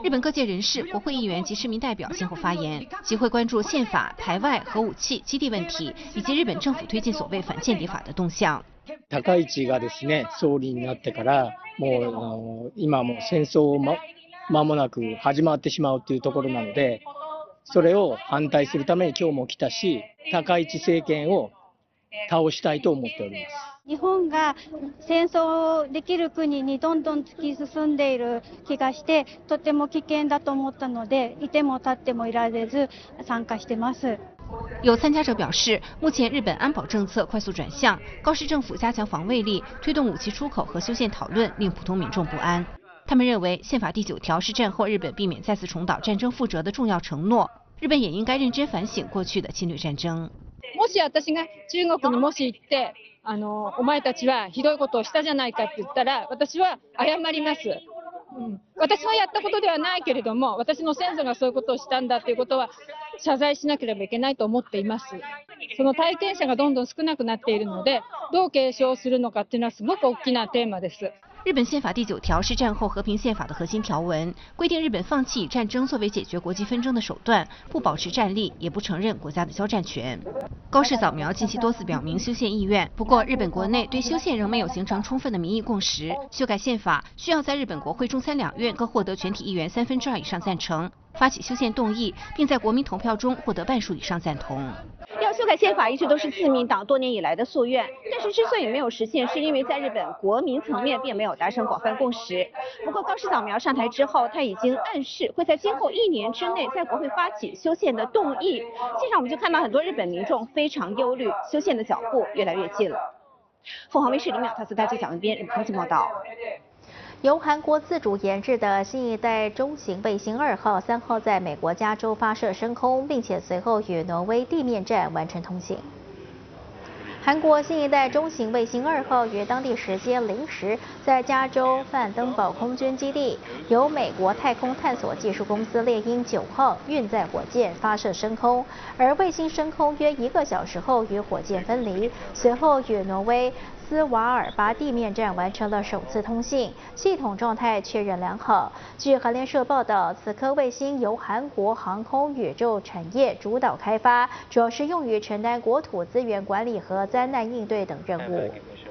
日本各界人士、国会议员及市民代表先后发言，集会关注宪法、排外、核武器、基地問題以及日本政府推進所謂反間諜法的動向。 高市がですね、総理になってからもう今も戦争間もなく始まってしまうというところなので、それを反対するために今日も来たし、高市政権を倒したいと思っております。 日本が戦争できる国にどんどん突き進んでいる気がして、とても危険だと思ったので、いても立ってもいられず参加してます。 有参加者表示，目前日本安保政策快速转向，高市政府加强防卫力，推动武器出口和修宪讨论，令普通民众不安。他们认为，宪法第9条是战后日本避免再次重蹈战争覆辙的重要承诺，日本也应该认真反省过去的侵略战争。 もし私が中国にもし行って、お前たちはひどいことをしたじゃないかって言ったら、私は謝ります。私はやったことではないけれども、私の先祖がそういうことをしたんだということは謝罪しなければいけないと思っています。その体験者がどんどん少なくなっているので、どう継承するのかっていうのはすごく大きなテーマです。 日本宪法第9条是战后和平宪法的核心条文，规定日本放弃以战争作为解决国际纷争的手段，不保持战力，也不承认国家的交战权。高市早苗近期多次表明修宪意愿，不过日本国内对修宪仍没有形成充分的民意共识。修改宪法需要在日本国会中参两院各获得全体议员2/3以上赞成，发起修宪动议，并在国民投票中获得半数以上赞同。 要修改宪法一直都是自民党多年以来的夙愿，但是之所以没有实现，是因为在日本国民层面并没有达成广泛共识。不过高市早苗上台之后，他已经暗示会在今后1年之内在国会发起修宪的动议。现场我们就看到很多日本民众非常忧虑，修宪的脚步越来越近了。凤凰卫视李淼、特斯大记者文编日本通讯报道。 由韩国自主研制的新一代中型卫星2号3号在美国加州发射升空，并且随后与挪威地面站完成通信。韩国新一代中型卫星2号于当地时间0时在加州范登堡空军基地，由美国太空探索技术公司猎鹰9号运载火箭发射升空，而卫星升空约1个小时后与火箭分离，随后与挪威斯瓦尔巴地面站完成了首次通信，系统状态确认良好。据韩联社报道，此颗卫星由韩国航空宇宙产业主导开发，主要是用于承担国土资源管理和灾难应对等任务。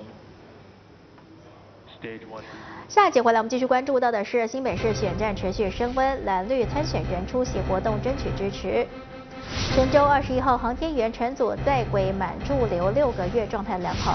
下一节回来，我们继续关注到的是新北市选战持续升温，蓝绿参选人出席活动争取支持。神舟21号航天员乘组在轨满驻留6个月，状态良好。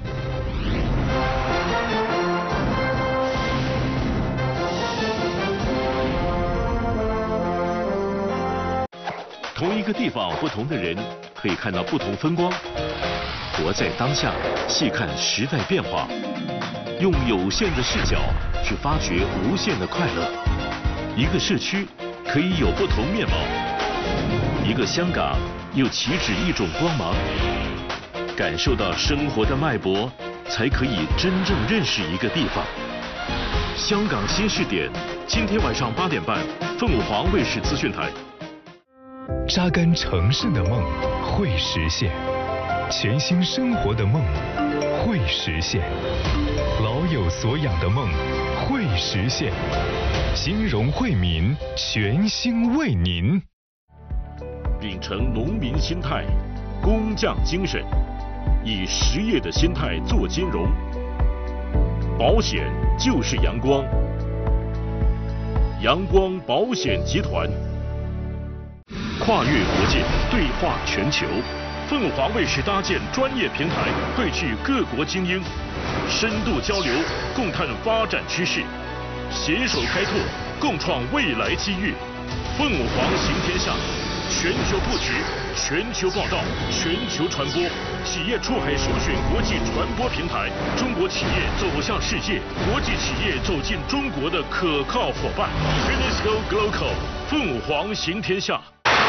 同一个地方，不同的人，可以看到不同风光。活在当下，细看时代变化，用有限的视角去发掘无限的快乐。一个市区可以有不同面貌，一个香港又岂止一种光芒。感受到生活的脉搏，才可以真正认识一个地方。香港新视点，今天晚上8点半，凤凰卫视资讯台。 扎根城市的梦会实现，全新生活的梦会实现，老有所养的梦会实现。金融惠民，全心为您。 秉承农民心态，工匠精神，以实业的心态做金融。保险就是阳光，阳光保险集团。跨越国界，对话全球。凤凰卫视搭建专业平台，汇聚各国精英，深度交流，共探发展趋势，携手开拓，共创未来机遇。凤凰行天下，全球布局，全球报道，全球传播，企业出海首选国际传播平台，中国企业走向世界，国际企业走进中国的可靠伙伴。Finisco Global， 凤凰行天下。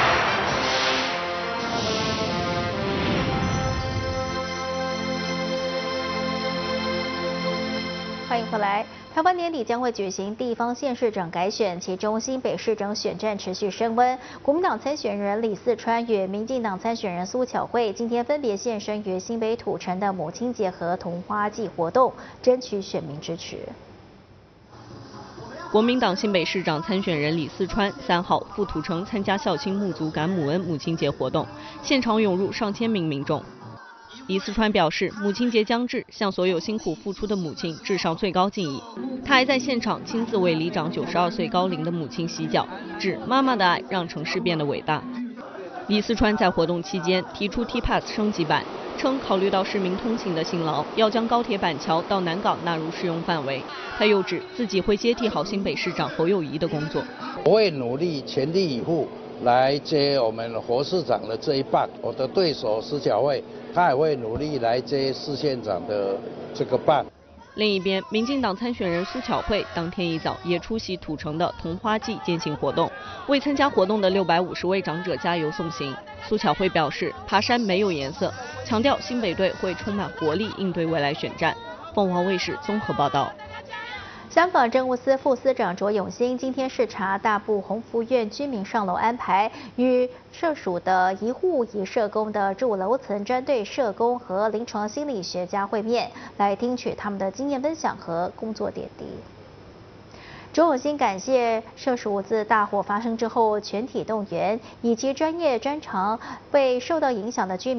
欢迎回来。台湾年底将会举行地方县市长改选，其中新北市长选战持续升温。国民党参选人李四川与民进党参选人苏巧慧今天分别现身于新北土城的母亲节和同花季活动，争取选民支持。 国民党新北市长参选人李四川3号赴土城参加孝亲木族感母恩母亲节活动，现场涌入上千名民众。李四川表示，母亲节将至，向所有辛苦付出的母亲致上最高敬意。他还在现场亲自为里长92岁高龄的母亲洗脚，指妈妈的爱让城市变得伟大。李四川在活动期间提出 T-Pass 升级版，称考虑到市民通勤的辛劳，要将高铁板桥到南港纳入适用范围。他又指自己会接替好新北市长侯友宜的工作， 我会努力全力以赴来接我们侯市长的这一棒。我的对手石巧慧，他也会努力来接市县长的这个棒。 另一边，民进党参选人苏巧慧当天一早也出席土城的同花季践行活动，为参加活动的650位长者加油送行。苏巧慧表示，爬山没有颜色，强调新北队会充满活力应对未来选战。凤凰卫视综合报道。 香港政务司副司长卓永兴今天视察大埔鸿福苑居民上楼安排，与社署的一户一社工的住楼层专队社工和临床心理学家会面，来听取他们的经验分享和工作点滴。卓永兴感谢社署自大火发生之后全体动员，以及专业专长为受到影响的居民